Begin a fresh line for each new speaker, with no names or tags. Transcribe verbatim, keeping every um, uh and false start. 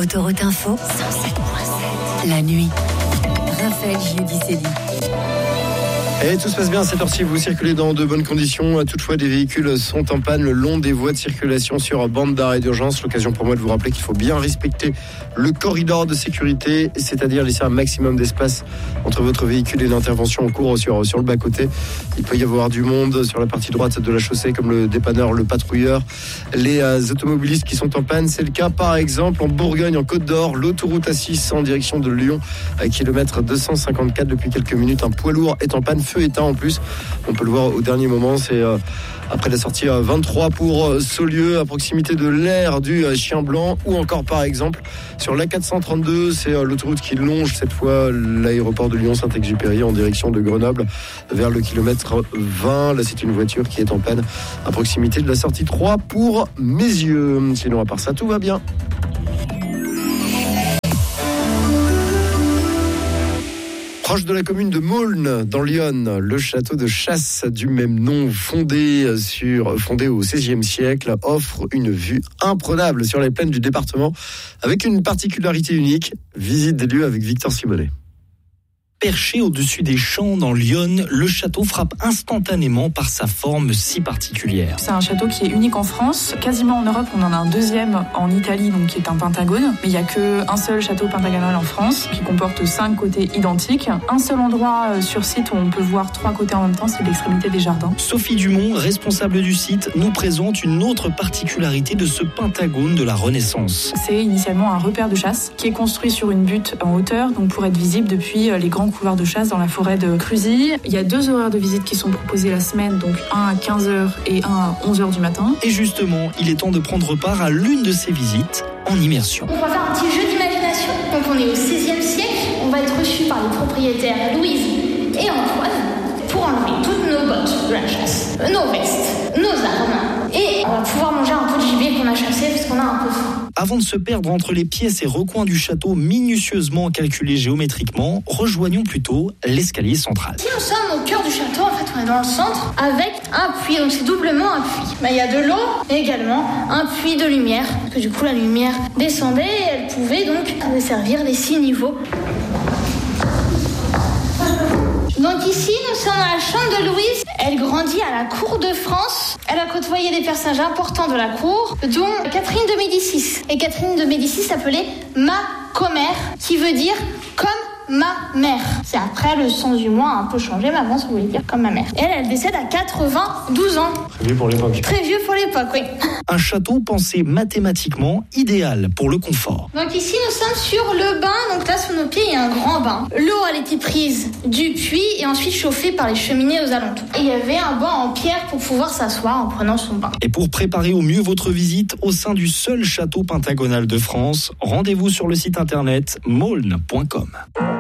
Autoroute Info, cent sept virgule sept. La nuit. Raphaël Giudicelli.
Et tout se passe bien à cette heure-ci, vous circulez dans de bonnes conditions. Toutefois, des véhicules sont en panne le long des voies de circulation sur bande d'arrêt d'urgence. L'occasion pour moi de vous rappeler qu'il faut bien respecter le corridor de sécurité, c'est-à-dire laisser un maximum d'espace entre votre véhicule et l'intervention en cours sur, sur le bas-côté. Il peut y avoir du monde sur la partie droite de la chaussée, comme le dépanneur, le patrouilleur, les euh, automobilistes qui sont en panne. C'est le cas par exemple en Bourgogne, en Côte d'Or, l'autoroute A six en direction de Lyon, à kilomètre deux cent cinquante-quatre. Depuis quelques minutes, un poids lourd est en panne. Feu éteint en plus, on peut le voir au dernier moment, c'est euh, après la sortie euh, vingt-trois pour euh, Saulieu, à proximité de l'aire du euh, Chien Blanc, ou encore par exemple sur l'A quatre cent trente-deux, c'est euh, l'autoroute qui longe cette fois l'aéroport de Lyon-Saint-Exupéry en direction de Grenoble vers le kilomètre vingt. Là c'est une voiture qui est en panne à proximité de la sortie trois pour Mézieux. Sinon à part ça, tout va bien. Proche de la commune de Maulnes, dans l'Yonne, le château de chasse du même nom, fondé, sur, fondé au seizième siècle, offre une vue imprenable sur les plaines du département, avec une particularité unique. Visite des lieux avec Victor Simonet.
Perché au-dessus des champs dans l'Yonne, le château frappe instantanément par sa forme si particulière.
C'est un château qui est unique en France. Quasiment en Europe, on en a un deuxième en Italie, donc qui est un pentagone. Mais il n'y a qu'un seul château pentagonal en France, qui comporte cinq côtés identiques. Un seul endroit sur site où on peut voir trois côtés en même temps, c'est l'extrémité des jardins.
Sophie Dumont, responsable du site, nous présente une autre particularité de ce pentagone de la Renaissance.
C'est initialement un repère de chasse qui est construit sur une butte en hauteur, donc pour être visible depuis les grands couloirs de chasse dans la forêt de Cruzy. Il y a deux horaires de visite qui sont proposés la semaine, donc un à quinze heures et un à onze heures du matin.
Et justement, il est temps de prendre part à l'une de ces visites en immersion.
On va faire un petit jeu d'imagination. Donc on est au seizième siècle, on va être reçu par les propriétaires Louise et Antoine pour enlever toutes nos bottes de la chasse, nos vestes, nos armes, et on va pouvoir manger un peu de gibier qu'on a chassé parce qu'on a un peu faim.
Avant de se perdre entre les pièces et recoins du château minutieusement calculés géométriquement, rejoignons plutôt l'escalier central.
Si nous sommes au cœur du château, en fait on est dans le centre avec un puits, donc c'est doublement un puits. Bah, il y a de l'eau et également un puits de lumière, parce que du coup la lumière descendait et elle pouvait donc desservir les six niveaux. Donc ici, nous sommes dans la chambre de Louise. Elle grandit à la cour de France. Elle a côtoyé des personnages importants de la cour, dont Catherine de Médicis. Et Catherine de Médicis s'appelait ma commère, qui veut dire comme ma mère. C'est après le sens du mot a un peu changé, mais avant ça voulait dire comme ma mère. Et elle, elle décède à quatre-vingt-douze ans.
Très vieux pour l'époque.
Très vieux pour l'époque, oui.
Un château pensé mathématiquement idéal pour le confort.
Donc ici, nous sommes sur le bain. Donc là, sous nos pieds, il y a un grand bain. L'eau, elle était prise du puits et ensuite chauffée par les cheminées aux alentours. Et il y avait un banc en pierre pour pouvoir s'asseoir en prenant son bain.
Et pour préparer au mieux votre visite au sein du seul château pentagonal de France, rendez-vous sur le site internet maulnes point com.